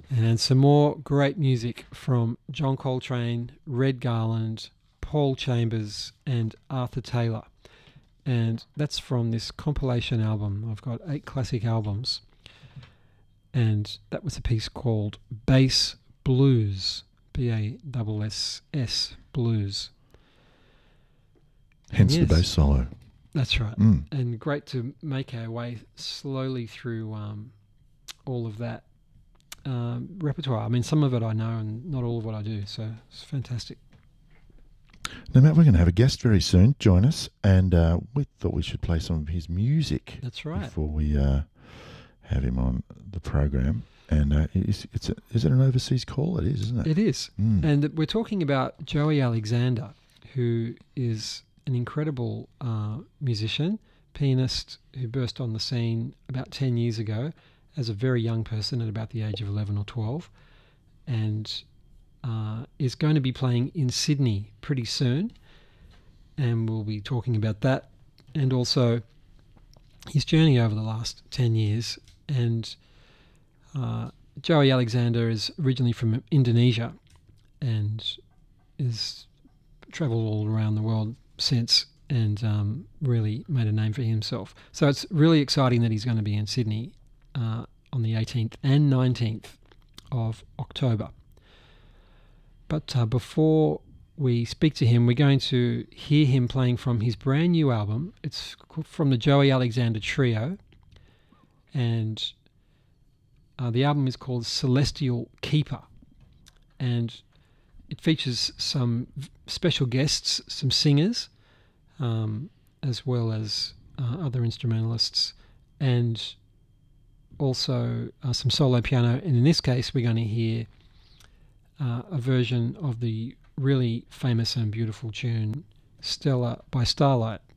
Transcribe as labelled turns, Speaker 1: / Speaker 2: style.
Speaker 1: And some more great music from John Coltrane, Red Garland, Paul Chambers, and Arthur Taylor. And that's from this compilation album. I've got 8 classic albums. And that was a piece called Bass Blues, Bass Blues.
Speaker 2: Hence the
Speaker 1: Yes.
Speaker 2: bass solo.
Speaker 1: That's right.
Speaker 2: Mm.
Speaker 1: And great to make our way slowly through all of that repertoire. I mean, some of it I know and not all of what I do, so it's fantastic.
Speaker 2: Now, Matt, we're going to have a guest very soon join us, and we thought we should play some of his music
Speaker 1: That's right.
Speaker 2: before we have him on the program. And is it an overseas call? It is, isn't it?
Speaker 1: It is.
Speaker 2: Mm.
Speaker 1: And we're talking about Joey Alexander, who is an incredible musician, pianist who burst on the scene about 10 years ago as a very young person at about the age of 11 or 12, and is going to be playing in Sydney pretty soon. And we'll be talking about that and also his journey over the last 10 years. And Joey Alexander is originally from Indonesia and is travelled all around the world since and really made a name for himself. So it's really exciting that he's going to be in Sydney on the 18th and 19th of October. But before we speak to him, we're going to hear him playing from his brand new album. It's from the Joey Alexander Trio, and the album is called Celestial Keeper, and it features some special guests, some singers, as well as other instrumentalists, and also some solo piano. And in this case, we're going to hear a version of the really famous and beautiful tune Stella by Starlight.